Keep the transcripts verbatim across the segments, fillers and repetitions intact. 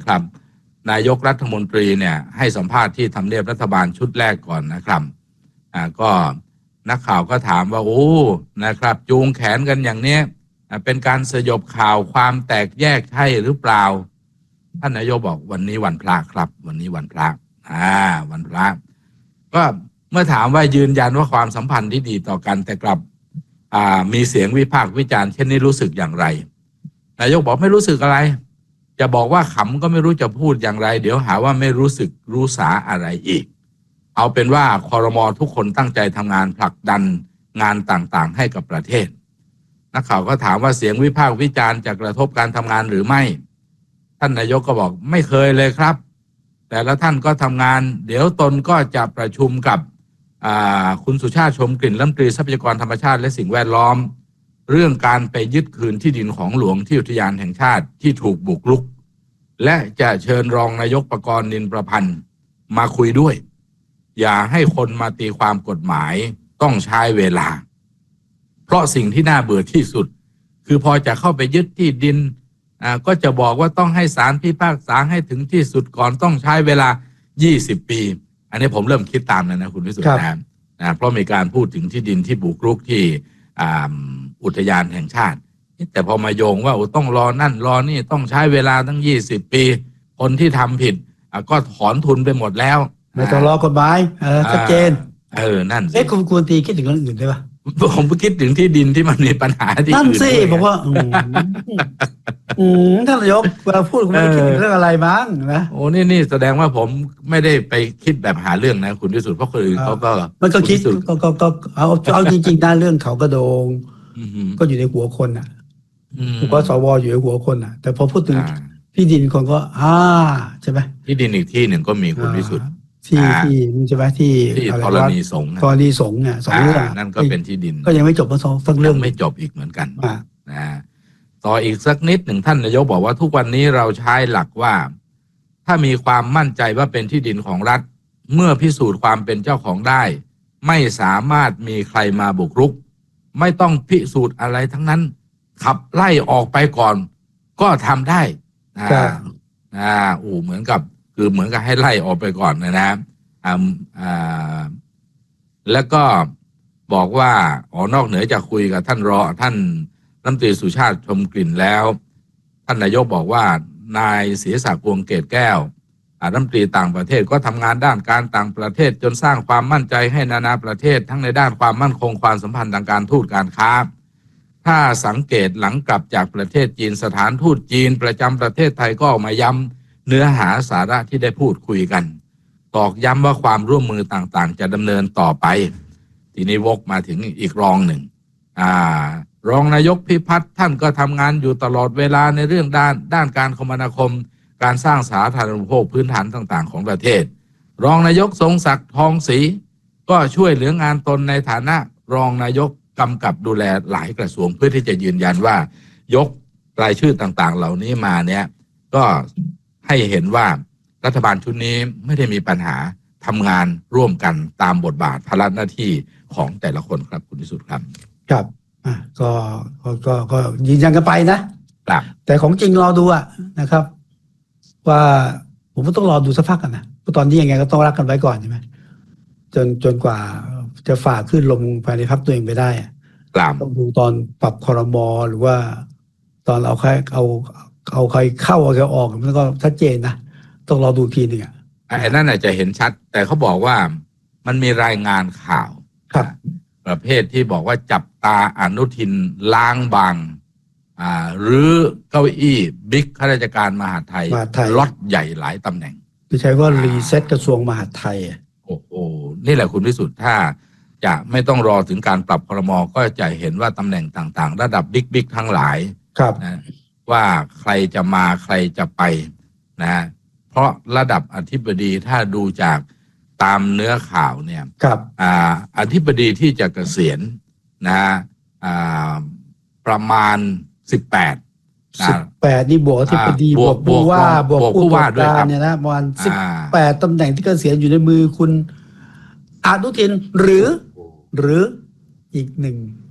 ครับนายกรัฐมนตรีเนี่ยให้สัมภาษณ์ที่ทำเนียบรัฐบาลชุดแรกก่อนนะครับอ่าก็นักข่าวก็ถามว่าโอ้นะครับจูงแขนกันอย่างเนี้ยเป็นการสยบข่าวความแตกแยกใช่หรือเปล่าท่านนายกบอกวันนี้วันพระครับวันนี้วันพระอ่าวันพระก็เมื่อถามว่ายืนยันว่าความสัมพันธ์ที่ดีต่อกันแต่กลับอ่ามีเสียงวิพากษ์วิจารณ์เช่นนี้รู้สึกอย่างไรนายกบอกไม่รู้สึกอะไรจะบอกว่าขำก็ไม่รู้จะพูดอย่างไรเดี๋ยวหาว่าไม่รู้สึกรู้สาอะไรอีกเอาเป็นว่าครม.ทุกคนตั้งใจทำงานผลักดันงานต่างๆให้กับประเทศนักข่าวก็ถามว่าเสียงวิพากษ์วิจารณ์จะกระทบการทำงานหรือไม่ท่านนายกก็บอกไม่เคยเลยครับแต่ละท่านก็ทำงานเดี๋ยวตนก็จะประชุมกับคุณสุชาติชมกลิ่นรัฐมนตรีทรัพยากรธรรมชาติและสิ่งแวดล้อมเรื่องการไปยึดคืนที่ดินของหลวงที่อุทยานแห่งชาติที่ถูกบุกรุกและจะเชิญรองนายกประกรณ์นินประพันธ์มาคุยด้วยอย่าให้คนมาตีความกฎหมายต้องใช้เวลาเพราะสิ่งที่น่าเบื่อที่สุดคือพอจะเข้าไปยึดที่ดินอ่าก็จะบอกว่าต้องให้ศาลพิพากษาให้ถึงที่สุดก่อนต้องใช้เวลายี่สิบปีอันนี้ผมเริ่มคิดตามแล้วนะคุณวิสุทธิ์นะนะเพราะมีการพูดถึงที่ดินที่บุกรุกที่อุทยานแห่งชาติแต่พอมาโยงว่าต้องรอนั่นรอนี่ต้องใช้เวลาตั้งยี่สิบปีคนที่ทำผิดก็ถอนทุนไปหมดแล้วไม่ต้องรอกฎหมายเออชัดเจนเออนั่นสิเอ๊ะคุณควรตีคิดถึงเรื่องอื่นได้ปะผมคิดถึงที่ดินที่มันมีปัญหาที่นั่นสิผมว่าอืมท่านนายกเวลาพูดคุณไม่คิดถึงเรื่องอะไรบ้างนะโอ้นี่นี่แสดงว่าผมไม่ได้ไปคิดแบบหาเรื่องนะคุณวิสุทธิ์เพราะคนอื่นเขาก็มันก็คิดก็ก็ก็เอาเอาจริงๆนะเรื่องเขากระโดงก็อยู่ในหัวคนอ่ะผมว่าสวอยู่ในหัวคนอ่ะแต่พอพูดถึงที่ดินคนก็อ่าใช่ไหมที่ดินอีกที่หนึ่งก็มีคุณวิสุทธิ์ที่ที่ใช่ไหมที่กรณีสงฆ์กรณีสงฆ์เนี่ยสองเรื่องนั่นก็เป็นที่ดินก็ยังไม่จบทั้งสองทั้งเรื่องไม่จบอีกเหมือนกันนะต่ออีกสักนิดหนึ่งท่านนายกบอกว่าทุกวันนี้เราใช้หลักว่าถ้ามีความมั่นใจว่าเป็นที่ดินของรัฐเมื่อพิสูจน์ความเป็นเจ้าของได้ไม่สามารถมีใครมาบุกรุกไม่ต้องพิสูจน์อะไรทั้งนั้นขับไล่ออกไปก่อนก็ทำได้อ่าอ่าอูเหมือนกับคือเหมือนกับให้ไล่ออกไปก่อนนะนะอ่าอ่าแล้วก็บอกว่าอ๋อนอกเหนือจากคุยกับท่านรอท่านรัฐมนตรีสุชาติชมกลิ่นแล้วท่านนายกบอกว่านายศรีศักดิ์ วงศ์เกตแก้วรัฐมนตรีต่างประเทศก็ทำงานด้านการต่างประเทศจนสร้างความมั่นใจให้นานาประเทศทั้งในด้านความมั่นคงความสัมพันธ์ทางการทูตการค้าถ้าสังเกตหลังกลับจากประเทศจีนสถานทูตจีนประจำประเทศไทยก็ออกมาย้ำเนื้อหาสาระที่ได้พูดคุยกันตอกย้ำว่าความร่วมมือต่างๆจะดำเนินต่อไปทีนี้วกมาถึงอีกรองหนึ่งอ่ารองนายกพิพัฒน์ท่านก็ทำงานอยู่ตลอดเวลาในเรื่องด้านด้านการคมนาคมการสร้างสาธารณูปโภคพื้นฐานต่างๆของประเทศรองนายกทรงศักดิ์ทองศรีก็ช่วยเหลืองานตนในฐานะรองนายกกำกับดูแลหลายกระทรวงเพื่อที่จะยืนยันว่ายกรายชื่อต่างๆเหล่านี้มาเนี่ยก็ให้เห็นว่ารัฐบาลชุดนี้ไม่ได้มีปัญหาทำงานร่วมกันตามบทบาทภาระหน้าที่ของแต่ละคนครับคุณวิสุทธิ์ครับครับอ่าก็ก็ก็ยืนยันกันไปนะครับแต่ของจริงรอดูอะนะครับว่าผมก็ต้องรอดูสักพักกันนะเพราะตอนนี้ยังไงก็ต้องรักกันไว้ก่อนใช่ไหมจนจนกว่าจะฝ่าขึ้นลงภายในพรรคตัวเองไปได้ต้องดูตอนปรับครม.หรือว่าตอนเอาใครเอาเอาใครเข้าเอาใครออกมันก็ชัดเจนนะต้องรอดูทีหนึ่งอ่ะไอ้นั่นอาจจะเห็นชัดแต่เขาบอกว่ามันมีรายงานข่าวครับประเภทที่บอกว่าจับตาอนุทินล้างบางอ่าหรือเก้าอี้บิ๊กข้าราชการมหาดไทยล็อตใหญ่หลายตำแหน่งที่ใช้ว่ารีเซ็ตกระทรวงมหาดไทยโอ้โหนี่แหละคุณวิสุทธิ์ถ้าจะไม่ต้องรอถึงการปรับครม.ก็จะเห็นว่าตำแหน่งต่างๆระดับบิ๊กบิ๊กทั้งหลายนะว่าใครจะมาใครจะไปนะเพราะระดับอธิบดีถ้าดูจากตามเนื้อข่าวเนี่ยอ่าอธิบดีที่จะเกษียณนะอ่าประมาณสิบแปดสิบแปดนี่บวกที่พอดีบวกผู้ว่าบวกผู้ว่าด้วยกันเนี่ยนะประมาณสิบแปดตำแหน่งที่เกษียณอยู่ในมือคุณอนุทินหรือหรืออีกหนึ่ง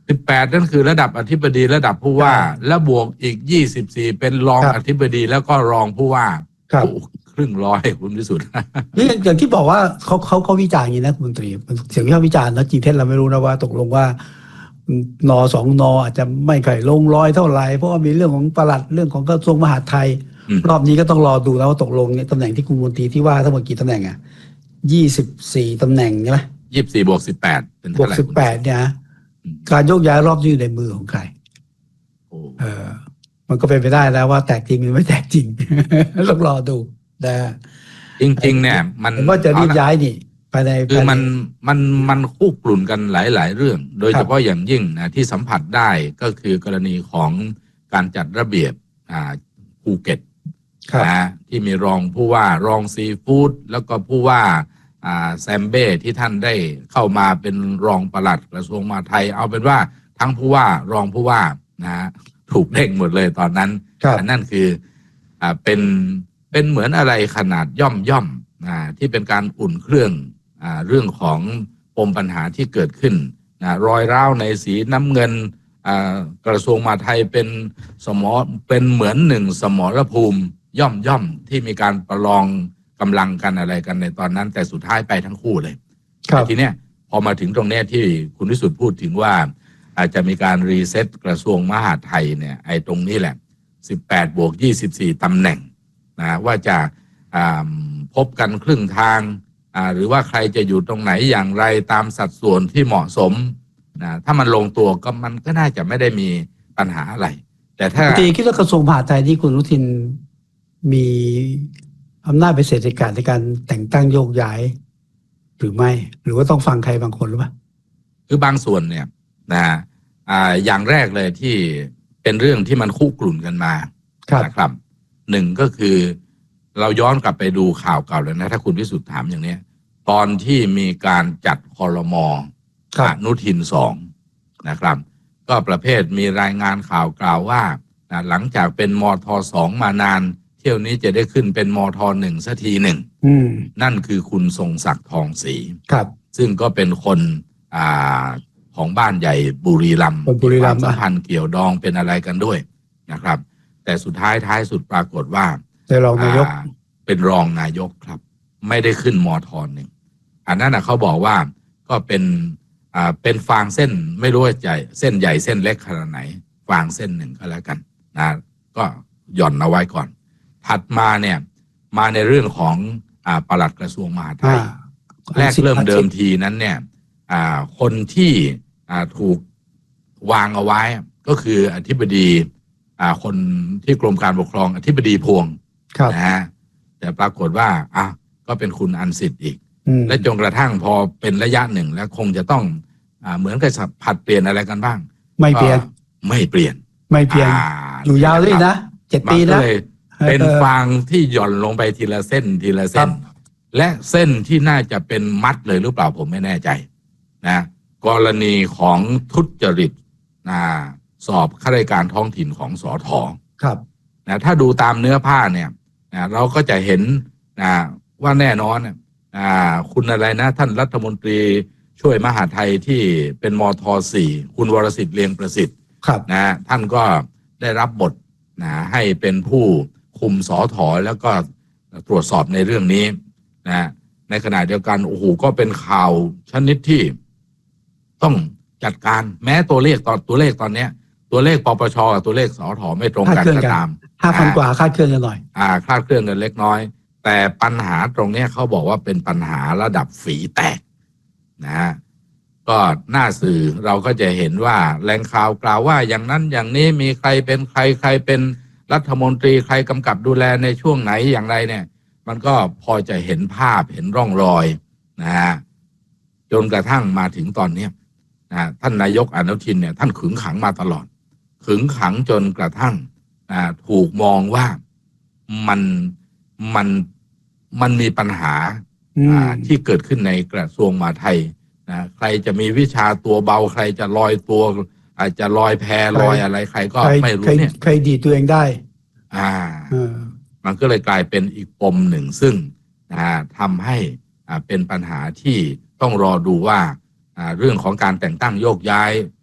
สิบแปดนั่นคือระดับอธิบดีระดับผู้ว่าและบวกอีกยี่สิบสี่เป็นรองอธิบดีแล้วก็รองผู้ว่าครึ่งร้อยคุณวิสุทธิ์นี่อย่างที่บอกว่าเขาเขาเขาวิจารณ์อย่างนี้นะคุณมนตรีเสียงวิพากษ์วิจารณ์นะจริงเท็จเราไม่รู้นะว่าตกลงว่านอสองนออาจจะไม่ค่อยลงรอยเท่าไหร่เพราะว่ามีเรื่องของปลัดเรื่องของกระทรวงมหาดไทยรอบนี้ก็ต้องรอดูแล้วว่าตกลงเนี่ยตำแหน่งที่คุณมนตรีที่ว่าทั้งหมดกี่ตำแหน่งอ่ะยี่สิบสี่ตำแหน่งใช่ไหมยี่สิบสี่บวกสิบแปดบวกสิบแปดเนี่ยการโยกย้ายรอบนี้อยู่ในมือของใครเออมันก็เป็นไปได้แล้วว่าแตกจริงหรือไม่แตกจริงต้องรอดูนะจริงๆเนี่ยมันว่าจะรีบย้ายนี่ภายในคือมันมันมันคู่กลุ่นกันหลายๆเรื่องโดยเฉพาะอย่างยิ่งนะที่สัมผัสได้ก็คือกรณีของการจัดระเบียบอ่าภูเก็ตนะที่มีรองผู้ว่ารองซีฟู้ดแล้วก็ผู้ว่าอ่าแซมเบ้ที่ท่านได้เข้ามาเป็นรองปลัดกระทรวงมหาดไทยเอาเป็นว่าทั้งผู้ว่ารองผู้ว่านะถูกเด้งหมดเลยตอนนั้นนั่นคืออ่าเป็นเป็นเหมือนอะไรขนาดย่อมย่อมอ่าที่เป็นการอุ่นเครื่องอ่าเรื่องของปมปัญหาที่เกิดขึ้นนะรอยร้าวในสีน้ำเงินอ่ากระทรวงมหาดไทยเป็นสมอเป็นเหมือนหนึ่งสมรภูมิย่อมย่อมที่มีการประลองกำลังกันอะไรกันในตอนนั้นแต่สุดท้ายไปทั้งคู่เลยแต่ทีเนี้ยพอมาถึงตรงนี้ที่คุณวิสุทธิ์พูดถึงว่าอาจจะมีการรีเซ็ตกระทรวงมหาดไทยเนี่ยไอ้ตรงนี้แหละสิบแปดบวกยี่สิบสี่ตำแหน่งนะว่าจะพบกันครึ่งทางหรือว่าใครจะอยู่ตรงไหนอย่างไรตามสัดส่วนที่เหมาะสมนะถ้ามันลงตัวก็มันก็น่าจะไม่ได้มีปัญหาอะไรแต่ถ้าตีคิดว่ากระทรวงมหาดไทยที่คุณอนุทินมีอำนาจเป็นเศรษฐการในการแต่งตั้งโยกย้ายหรือไม่หรือว่าต้องฟังใครบางคนหรือเปล่าคือบางส่วนเนี่ยนะอ่าอย่างแรกเลยที่เป็นเรื่องที่มันคุกรุ่นกันมานะครับหนึ่งก็คือเราย้อนกลับไปดูข่าวเก่าเลยนะถ้าคุณพิสุทธิ์ถามอย่างนี้ตอนที่มีการจัดครม.อนุทินสองนะครับก็ประเภทมีรายงานข่าวกล่าวว่าหลังจากเป็นมทสองมานานเที่ยวนี้จะได้ขึ้นเป็นมทหนึ่งสักทีหนึ่งนั่นคือคุณทรงศักดิ์ทองศรีซึ่งก็เป็นคนอ่าของบ้านใหญ่บุรีรัมย์มีความสัมพันธ์เกี่ยวดองเป็นอะไรกันด้วยนะครับแต่สุดท้ายท้ายสุดปรากฏว่าเป็นรองนายกเป็นรองนายกครับไม่ได้ขึ้นมทหนึ่งอันนั้นนะเขาบอกว่าก็เป็นอ่าเป็นฟางเส้นไม่รู้ว่าใหญ่เส้นใหญ่เส้นเล็กขนาดไหนฟางเส้นหนึ่งก็แล้วกันนะก็หย่อนเอาไว้ก่อนถัดมาเนี่ยมาในเรื่องของอ่าปลัดกระทรวงมหาดไทยแรกเริ่มเดิมทีนั้นเนี่ยอ่าคนที่อ่าถูกวางเอาไว้ก็คืออธิบดีอ่าคนที่กรมการปกครองอธิบดีพวงนะฮะแต่ปรากฏว่าอ่ะก็เป็นคุณอันสิทธิ์อีกและจนกระทั่งพอเป็นระยะหนึ่งแล้วคงจะต้องอ่าเหมือนกับผัดเปลี่ยนอะไรกันบ้างไม่เปลี่ยนไม่เปลี่ยนไม่เปลี่ยนอยู่ยาวเลยนะเจ็ดปีนะเป็นฟางที่หย่อนลงไปทีละเส้นทีละเส้นและเส้นที่น่าจะเป็นมัดเลยหรือเปล่าผมไม่แน่ใจนะกรณีของทุจริตนะสอบข้าราชการท้องถิ่นของสท. ครับนะถ้าดูตามเนื้อผ้าเนี่ยนะเราก็จะเห็นนะว่าแน่นอนนะคุณอะไรนะท่านรัฐมนตรีช่วยมหาดไทยที่เป็นมท.สี่คุณวรสิทธิ์เลียงประสิทธิ์นะท่านก็ได้รับบทนะให้เป็นผู้คุมสท.แล้วก็ตรวจสอบในเรื่องนี้นะในขณะเดียวกันโอ้โหก็เป็นข่าวชนิดที่ต้องจัดการแม้ตัวเลขตอนตัวเลขตอนเนี้ยตัวเลขปปช.กับตัวเลขสท.ไม่ตรงกันก็ตามห้าพันกว่าคาดเคลื่อนกันหน่อยอ่าคาดเคลื่อนกันเล็กน้อยแต่ปัญหาตรงนี้เขาบอกว่าเป็นปัญหาระดับฝีแตกนะฮะก็หน้าสื่อเราก็จะเห็นว่าแหล่งข่าวกล่าวว่าอย่างนั้นอย่างนี้มีใครเป็นใครใครเป็นรัฐมนตรีใครกำกับดูแลในช่วงไหนอย่างไรเนี่ยมันก็พอจะเห็นภาพเห็นร่องรอยนะฮะจนกระทั่งมาถึงตอนนี้นะท่านนายกอนุทินเนี่ยท่านขึงขังมาตลอดขึงขังจนกระทั่งถูกมองว่ามันมันมันมีปัญหาที่เกิดขึ้นในกระทรวงมหาดไทยนะใครจะมีวิชาตัวเบาใครจะลอยตัวอาจจะลอยแพลอยอะไรใครก็ไม่รู้เนี่ยใครดีตัวเองได้อ่ามันก็เลยกลายเป็นอีกปมหนึ่งซึ่งทำให้เป็นปัญหาที่ต้องรอดูว่าเรื่องของการแต่งตั้งโยกย้าย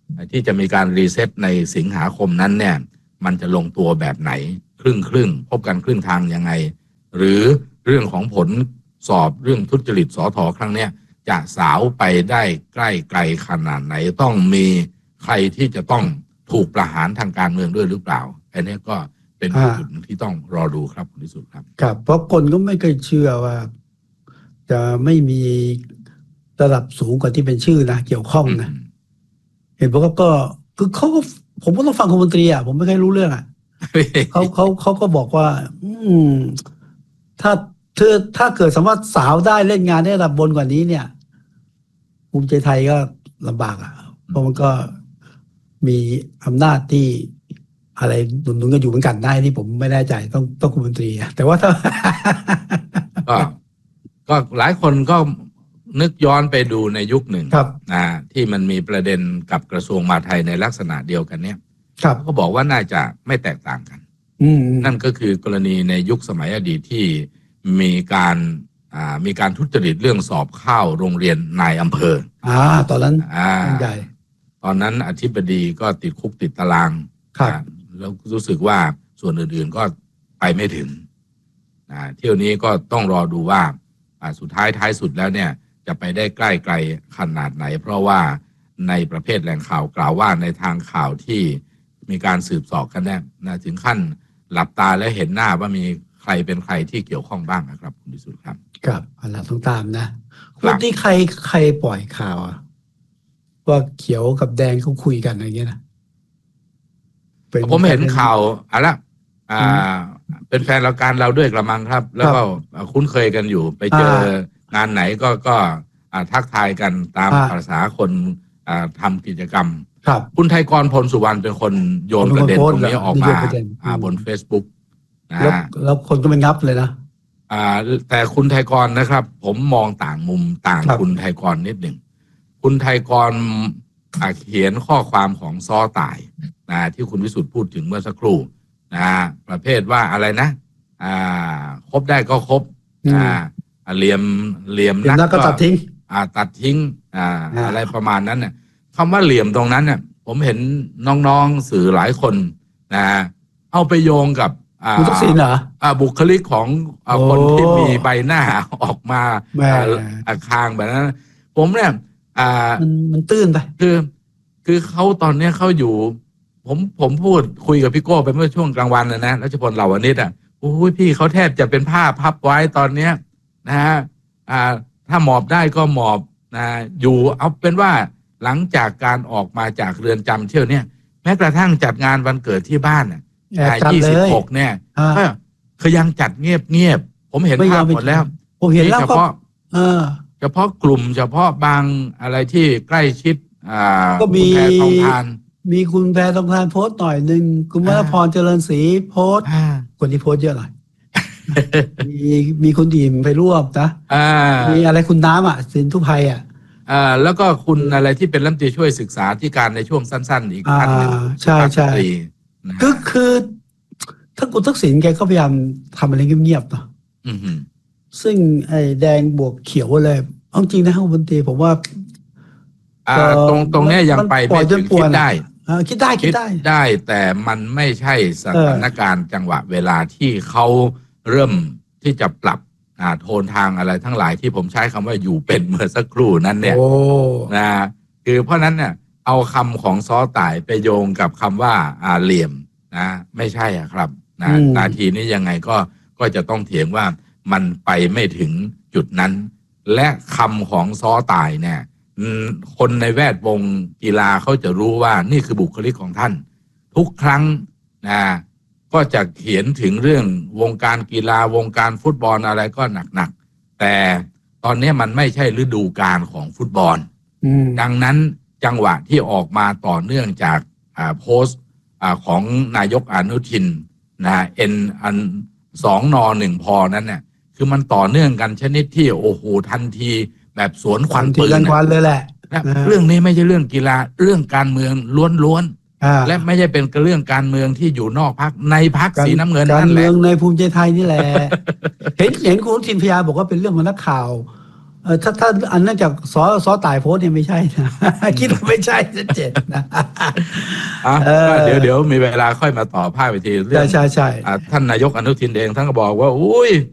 ที่จะมีการรีเซ็ตในสิงหาคมนั้นเนี่ยมันจะลงตัวแบบไหนครึ่งครึ่งพบกันครึ่งทางยังไงหรือเรื่องของผลสอบเรื่องทุจริตสทครั้งเนี้ยจะสาวไปได้ใกล้ไกลขนาดไหนต้องมีใครที่จะต้องถูกประหารทางการเมืองด้วยหรือเปล่าอันนี้ก็เป็นจุดที่ต้องรอดูครับคุณวิสุทธิ์ครับครับเพราะคนก็ไม่เคยเชื่อว่าจะไม่มีระดับสูงกว่าที่เป็นชื่อนะเกี่ยวข้องนะเห็นบอกว่าก็คือเขาก็ผมก็ต้องฟังคุณมนตรีอ่ะผมไม่เคยรู้เรื่องอ่ะ เขาเขาเขาก็บอกว่า อืมถ้าเธอถ้าเกิดสามารถสาวได้เล่นงานได้ระดับบนกว่านี้เนี่ยภูมิใจไทยก็ลำบากอ่ะเพราะมันก็มีอำนาจที่อะไรหนุนๆกันอยู่เหมือนกันได้ที่ผมไม่แน่ใจต้องต้องคุณมนตรีอ่ะแต่ว่าถ้าก็ก็หลายคนก็นึกย้อนไปดูในยุคหนึ่งนะที่มันมีประเด็นกับกระทรวงมหาดไทยในลักษณะเดียวกันเนี่ยก็บอกว่าน่าจะไม่แตกต่างกันนั่นก็คือกรณีในยุคสมัยอดีตที่มีการอ่ามีการทุจริตเรื่องสอบเข้าโรงเรียนนายอำเภออ่าตอนนั้นอ่าใหญ่ตอนนั้นอธิบดีก็ติดคุกติดตารางแล้วรู้สึกว่าส่วนอื่นๆก็ไปไม่ถึงอ่าเที่ยวนี้ก็ต้องรอดูว่าอ่าสุดท้ายท้ายสุดแล้วเนี่ยจะไปได้ใกล้ไกลขนาดไหนเพราะว่าในประเภทแหล่งข่าวกล่าวว่าในทางข่าวที่มีการสืบสอบกันแน่นะถึงขั้นหลับตาแล้วเห็นหน้าว่ามีใครเป็นใครที่เกี่ยวข้องบ้างนะครับคุณดิสุทธิ์ครับครับอันนั้นต้องตามนะวันที่ใครใครปล่อยข่าวว่าเขียวกับแดงเขาคุยกันอะไรเงี้ยนะผมเห็นข่าวอะไรอ่าเป็นแฟนรายการเราด้วยกระมังครับแล้วก็คุ้นเคยกันอยู่ไปเจองานไหนก็ก็ทักทายกันตามภาษาคนทำกิจกรรมคุณไทยกรพลสุวรรณเป็นคนโยนประเด็นตรงนี้ออกมาบน Facebook นะแล้วคนก็ไม่งับเลยนะแต่คุณไทยกรนะครับผมมองต่างมุมต่างคุณไทยกรนิดหนึ่งคุณไทยกรเขียนข้อความของซ้อต่ายนะที่คุณวิสุทธิ์พูดถึงเมื่อสักครู่นะประเภทว่าอะไรนะอ่าคบได้ก็คบอ่าเหลี่ยมเหลี่ยมนักก็ตัดทิ้งอ่าตัดทิ้งอ่าอะไรประมาณนั้นเนี่ยคำว่าเหลี่ยมตรงนั้นเนี่ยผมเห็นน้องๆสื่อหลายคนนะเอาไปโยงกับบุคลิกเหรออ่าบุคลิกของคนที่มีใบหน้าออกมาอาคางแบบนั้นผมเนี่ยอ่ามันมันตื้นไปคือคือเขาตอนนี้เขาอยู่ผมผมพูดคุยกับพี่โก้ไปเมื่อช่วงกลางวันนะนะรัชพลเหล่าวนิชอ่ะโอ้ยพี่เขาแทบจะเป็นผ้าพับไว้ตอนเนี้ยนะฮะอ่าถ้าหมอบได้ก็หมอบนะอยู่เอาเป็นว่าหลังจากการออกมาจากเรือนจำเที่ยวเนี่ยแม้กระทั่งจัดงานวันเกิดที่บ้านอ่ะยี่สิบหกเนี่ยก็คือยังจัดเงียบเงียบผมเห็นภาพหมดแล้วผมเห็นแล้วเฉพาะเออเฉพาะกลุ่มเฉพาะบางอะไรที่ใกล้ชิดอ่าก็มีแพทองทานมีคุณแพทองทานโพสต์หน่อยหนึ่งคุณวรพรเจริญศรีโพสต์คนที่โพสต์เยอะหน่อยมีมีคุณดิมไปร่วมนะมีอะไรคุณน้ำอ่ะสินทุภัยอ่ะอ่าแล้วก็คุณอะไรที่เป็นรัฐมนตรีช่วยศึกษาธิการในช่วงสั้นๆอีกท่านหนึ่งใช่ใช่คือคือถ้าคุณทักษิณแกก็พยายามทำอะไรเงียบๆเนาะซึ่งไอ้แดงบวกเขียวเลยเอาจริงนะคุณมนตรีผมว่าตรงตรงนี้ยังไปไม่ถึงคิดได้คิดได้คิดได้ได้แต่มันไม่ใช่สถานการณ์จังหวะเวลาที่เขาเริ่มที่จะปรับโทนทางอะไรทั้งหลายที่ผมใช้คำว่าอยู่เป็นเมื่อสักครู่นั้นเนี่ยนะคือเพราะนั้นเนี่ยเอาคำของซ้อต่ายไปโยงกับคำว่าอ่าเหลี่ยมนะไม่ใช่อ่ะครับนะนาทีนี้ยังไงก็ก็จะต้องเถียงว่ามันไปไม่ถึงจุดนั้นและคำของซ้อต่ายเนี่ยคนในแวดวงกีฬาเขาจะรู้ว่านี่คือบุคลิกของท่านทุกครั้งนะก็จะเขียนถึงเรื่องวงการกีฬาวงการฟุตบอลอะไรก็หนักๆแต่ตอนนี้มันไม่ใช่ฤดูกาลของฟุตบอลดังนั้นจังหวะที่ออกมาต่อเนื่องจากโพสต์ของนายกอนุทินนะเอ็นอันสองนอหนึ่งพอนั้นเนี่ยคือมันต่อเนื่องกันชนิดที่โอ้โหทันทีแบบสวนควันปืนเลยแหละเรื่องนี้ไม่ใช่เรื่องกีฬาเรื่องการเมืองล้วนๆและไม่ใช่เป็นเรื่องการเมืองที่อยู่นอกพรรคในพรรคสีน้ำเงินนั่นแหละการเมืองในภูมิใจไทยนี่แหละ เห็นเห็นคุณทินพยาบอกว่าเป็นเรื่องของนักข่าวเออถ้าถ้าอันนั้นจากซอซอตายโพสเนี่ยไม่ใช่นะ คิดว่าไม่ใช่ชัดเจนนะอ่ะเออเดี๋ยวเดี๋ยวมีเวลาค่อยมาต่อภาคไปทีเรื่ใช่องใช่ใช่อ่ะท่านนายกอนุทินเองท่านก็บอกว่าอุ้ย